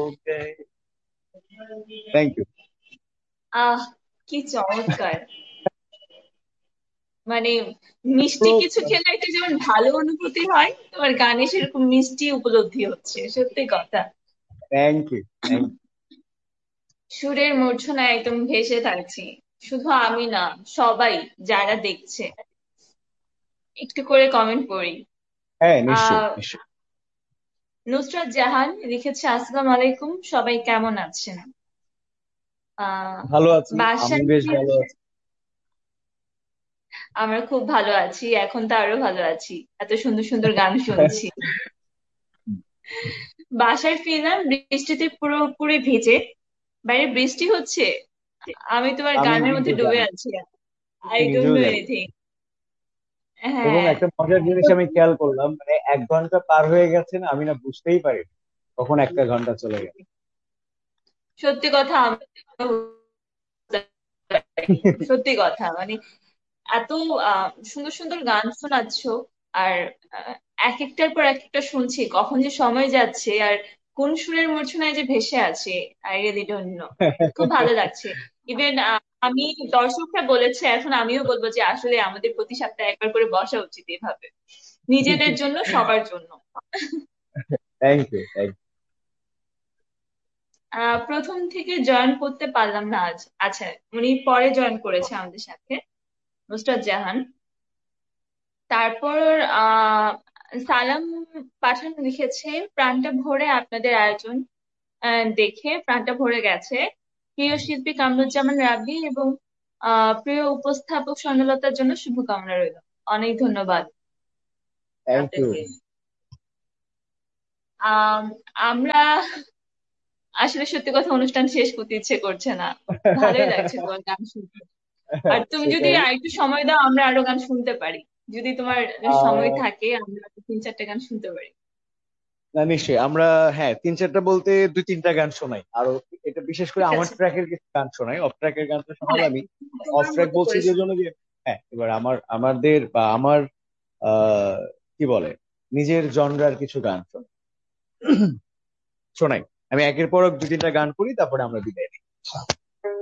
Okay, thank you. আহ, কি চমৎকার! মানে মিষ্টি কিছু খেলে একটা যেমন ভালো অনুভূতি হয়, তোমার গানে সেরকম মিষ্টি উপলব্ধি হচ্ছে, সত্যি কথা। থ্যাংক ইউ, থ্যাংক সুরের মূর্ছনায় একদম ভেসে থাকছি, শুধু আমি না, সবাই যারা দেখছে। একটু করে কমেন্ট পড়ি। হ্যাঁ, নিশ্চয়ই আহ নিশ্চয়ই। নুসরাত জাহান লিখেছে, আসসালামু আলাইকুম, সবাই কেমন আছেন? আহ ভালো আছি, আমি বাসায় বেশ ভালো ফিরলেন? আছি। আমরা খুব ভালো আছি, এখন তো আরো ভালো আছি, এত সুন্দর সুন্দর গান শুনছি। বাসায় ফিরলাম বৃষ্টিতে পুরোপুরি ভিজে। বাইরে বৃষ্টি হচ্ছে, আমি তোমার আমি গানের মধ্যে কিন্তু ডুবে জানি, আছি। আমি আই ডোন্ট নিজেও নো জানি। এনিথিং। এবং হ্যাঁ, একটা মজার জিনিস আমি খেয়াল করলাম, মানে 1 ঘন্টা পার হয়ে গেছে না, আমি না বুঝতেই পারি কখন 1টা ঘন্টা চলে গেল। সত্যি কথা, সত্যি কথা মানে এত সুন্দর সুন্দর গান শোনাচ্ছ, আর এক একটার পর এক একটা শুনছি, কখন যে সময় যাচ্ছে আর কোন সুরের মূর্ছনায় যে ভেসে আছে, আই রিয়েলি ডোন্ট নো। খুব ভালো লাগছে। ইভেন আমি, দর্শকরা বলেছে, এখন আমিও বলবো যে আসলে আমাদের প্রতি সপ্তাহে একবার করে বসা উচিত এভাবে, নিজেদের জন্য, সবার জন্য। থ্যাংক ইউ, থ্যাংক প্রথম থেকে জয়েন করতে পারলাম না আজ। আচ্ছা, উনি পরে জয়েন করেছে আমাদের সাথে, নুসরাত জাহান। তারপর আহ সালাম পাঠান লিখেছে, প্রাণটা ভরে আপনাদের আয়োজন দেখে প্রাণটা ভরে গেছে। প্রিয় শিল্পী কামরুজ্জামান রাব্বি এবং প্রিয় উপস্থাপক স্বর্ণলতার জন্য শুভকামনা রইল। অনেক ধন্যবাদ ইউ। আপনাকে। আম, আমরা আসলে সত্যি কথা, অনুষ্ঠান শেষ করতে ইচ্ছে করছে না, ভালোই লাগছে তোমার গান শুনতে। আর তুমি যদি সেটাই। আরেকটু সময় দাও, আমরা আরো গান শুনতে পারি। যদি তোমার সময় আহ থাকে, আমরা 3-4টা গান শুনতে পারি। না, নিশ্চয়ই আমরা, হ্যাঁ, 3-4টা বলতে 2-3টা গান শোনাই আরো। এটা বিশেষ করে ঠিক আমার আছে। ট্র্যাকের কিছু গান শোনাই, অফ ট্র্যাকের গানটা হ্যাঁ, শোনালামই। অফ তোমার ট্র্যাক মতো বলছি করে যে শোনো। জন্য যে, হ্যাঁ, এবার আমাদের বা আমার আহ কি বলে, নিজের জনরার কিছু গান শোনাই। আমি একের পর এক 2-3টা গান করি, তারপরে আমরা বিদায় নিই।